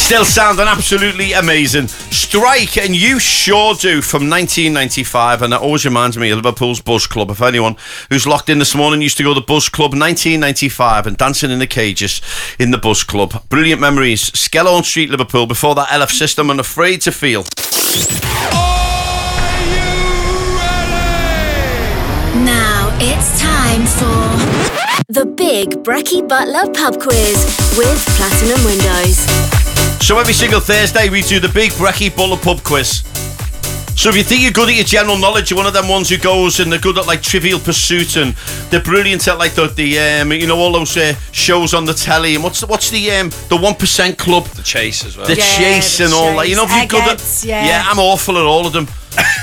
Still sounding absolutely amazing. Strike, and You Sure Do, from 1995, and that always reminds me of Liverpool's Buzz Club. If anyone who's locked in this morning used to go to the Buzz Club 1995 and dancing in the cages in the Buzz Club. Brilliant memories. Skellone Street, Liverpool, before that LF System and Afraid to Feel. Are you ready? Now it's time for the Big Brecky Butler Pub Quiz with Platinum Windows. So every single Thursday we do the Big Brecky Butler Pub Quiz. So if you think you're good at your general knowledge, you're one of them ones who goes and they're good at like Trivial Pursuit and they're brilliant at like the you know, all those shows on the telly. And what's the 1% Club? The Chase as well. The Chase and all that. You know, if you're good at... Yeah, I'm awful at all of them.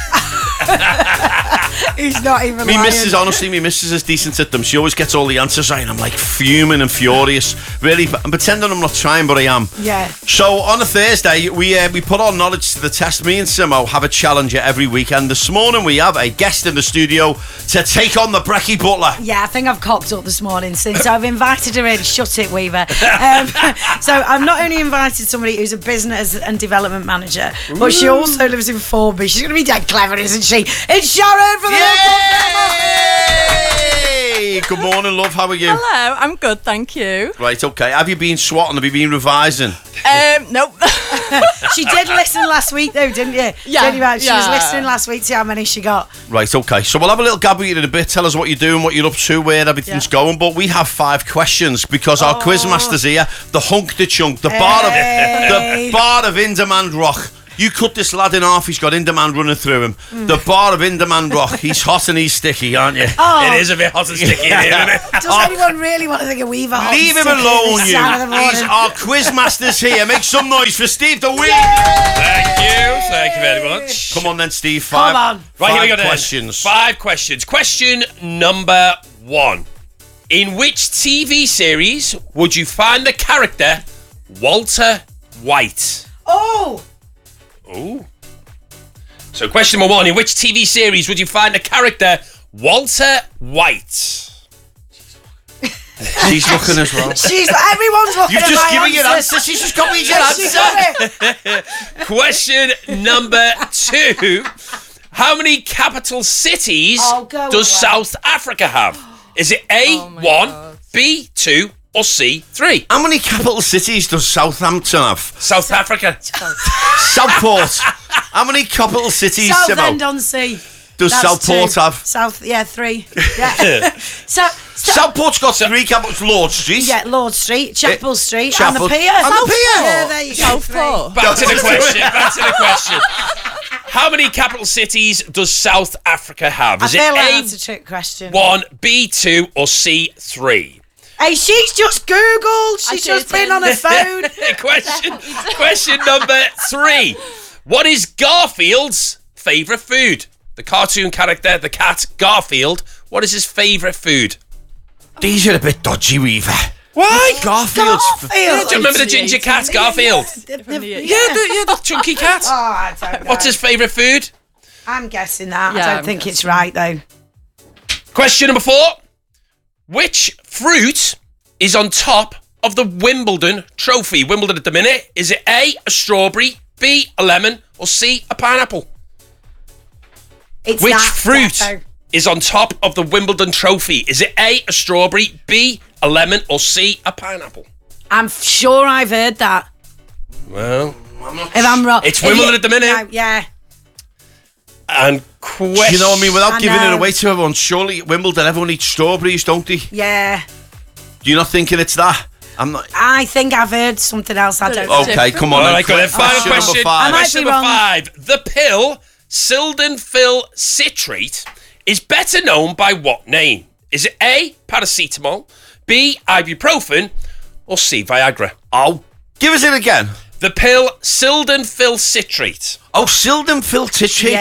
He's not even Me lying. missus, honestly, me missus is decent at them. She always gets all the answers right and I'm like fuming and furious. Really, I'm pretending I'm not trying, but I am. Yeah. So on a Thursday, we put our knowledge to the test. Me and Simo have a challenger every week, and this morning we have a guest in the studio to take on the Brecky Butler. Yeah, I think I've cocked up this morning since I've invited her in. Shut it, Weaver. So I've not only invited somebody who's a business and development manager, but she also lives in Formby. She's going to be dead clever, isn't she? It's Sharon from the local Yay! Good morning, love. How are you? Hello, I'm good, thank you. Right, okay. Have you been swatting? Have you been revising? Nope. She did listen last week, though, didn't you? Yeah. She was listening last week to see how many she got. Right, okay. So we'll have a little gab with you in a bit. Tell us what you're doing, what you're up to, where everything's going. But we have 5 questions because our quizmaster's here, the hunk, the chunk, the bar of in-demand rock. You cut this lad in half, he's got in-demand running through him. The bar of in-demand rock. He's hot and he's sticky, aren't you? Oh. It is a bit hot and sticky in here, isn't it? Does anyone really want to think of Weaver hot Leave and him sticky alone, this you. time of the morning? He's our quizmaster's here. Make some noise for Steve the Wing. Thank you very much. Come on then, Steve. Come on. Right, here we go then. Questions. 5 questions. Question number 1. In which TV series would you find the character Walter White? Oh! Ooh. So question number 1. In which TV series would you find the character Walter White? She's looking as well. Everyone's looking You've at just my given your answers. answer. She's just got me your She's answer. got it. Question number 2. How many capital cities go does away. South Africa have? Is it A, 1, B, 2, or C, 3? How many capital cities does Southampton have? South Africa. Southport. How many capital cities, Simo, Southend-on-Sea. does That's Southport 2. have? 3. Yeah. Southport's got 3 capitals. Lord Street. Yeah, Lord Street, Chapel Street, Chapel- and the Pier. and the Pier. Yeah, there you go. Southport. Back to the question. How many capital cities does South Africa have? I Is feel it like A, that's a trick question. 1, B, 2, or C, 3? Hey, she's just Googled. She's just been on her phone. Question number 3. What is Garfield's favourite food? The cartoon character, the cat, Garfield. What is his favourite food? These are a bit dodgy, Weaver. Why? Garfield's. Do you remember the ginger cat, Garfield? Yeah, The chunky cat. Oh, I don't know. What's his favourite food? I'm guessing that. Yeah, I don't I'm think it's right, though. Question number 4. Which fruit is on top of the Wimbledon trophy? Wimbledon at the minute. Is it A, a strawberry, B, a lemon, or C, a pineapple? It's Which that, fruit Defo. is on top of the Wimbledon trophy? Is it A, a strawberry, B, a lemon, or C, a pineapple? I'm sure I've heard that. Well, If I'm wrong. It's Wimbledon at the minute. No, yeah. And question... You know what I mean? Without I giving it know. away to everyone, surely at Wimbledon everyone eats strawberries, don't they? Yeah. You're not thinking it's that? I'm not. I think I've heard something else. I don't know. Okay, come on. All then. right, got it. Final question. I might Question be number wrong. 5. The pill sildenafil citrate is better known by what name? Is it A, paracetamol, B, ibuprofen, or C, Viagra? Oh, give us it again. The pill sildenafil citrate. Oh, sildenafil citrate.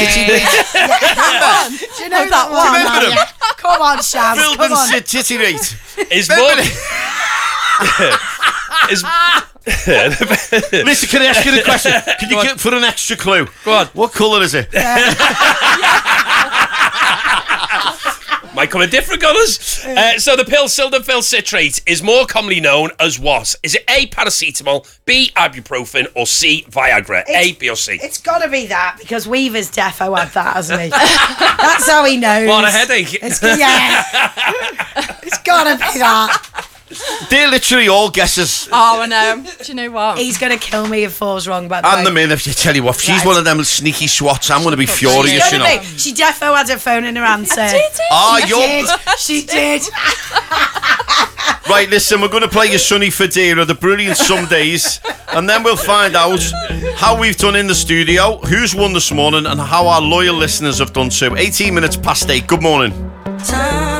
Do you know that one? Remember them? Come on, Shaz. Come on. Sildenafil Is more... Listen, can I ask you the question? Can you get for an extra clue? Go on. What colour is it? Might come in different colours. So the pill sildenafil citrate is more commonly known as what? Is it A, paracetamol, B, ibuprofen, or C, Viagra? A, B, or C? It's got to be that because Weaver's defo had that, hasn't he? That's how he knows. What a headache. It's got to be that. They're literally all guesses. Oh, I know. Do you know what? He's going to kill me if Four's wrong, by the And way. the min, if you tell you what, if she's Right. one of them sneaky swats, I'm going to be furious, It's you gotta know. be. She defo had her phone in her hand, sir. She did. Right, listen, we're going to play you Sonny Fodera, the brilliant Some Days, and then we'll find out how we've done in the studio, who's won this morning, and how our loyal listeners have done too. 18 minutes past 8. Good morning. Time